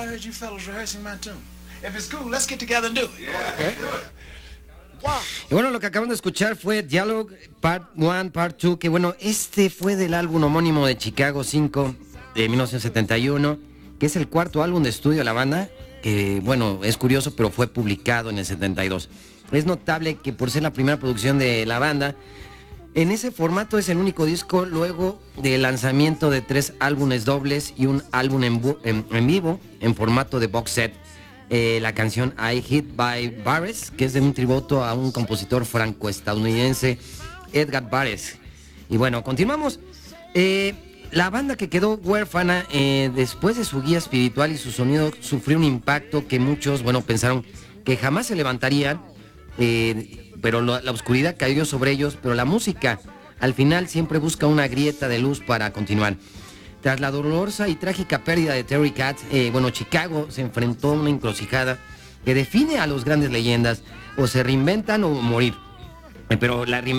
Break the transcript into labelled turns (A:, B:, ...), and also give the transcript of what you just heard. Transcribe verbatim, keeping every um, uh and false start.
A: heard you fellas rehearsing my tune. If it's cool, let's get together and do it.
B: Okay. Y bueno, lo que acaban de escuchar fue Dialogue Part uno, Part dos, que bueno, este fue del álbum homónimo de Chicago cinco de mil novecientos setenta y uno, que es el cuarto álbum de estudio de la banda, que bueno, es curioso, pero fue publicado en el setenta y dos. Es notable que por ser la primera producción de la banda, en ese formato es el único disco luego del lanzamiento de tres álbumes dobles y un álbum en, en, en vivo en formato de box set. Eh, la canción I Hit by Barres, que es de un tributo a un compositor franco-estadounidense, Edgar Varese. Y bueno, continuamos. Eh, la banda que quedó huérfana eh, después de su guía espiritual y su sonido sufrió un impacto que muchos, bueno, pensaron que jamás se levantarían, eh, pero lo, la oscuridad cayó sobre ellos, pero la música al final siempre busca una grieta de luz para continuar. Tras la dolorosa y trágica pérdida de Terry Katz, eh, bueno, Chicago se enfrentó a una encrucijada que define a los grandes leyendas: o se reinventan o morir. Eh, pero la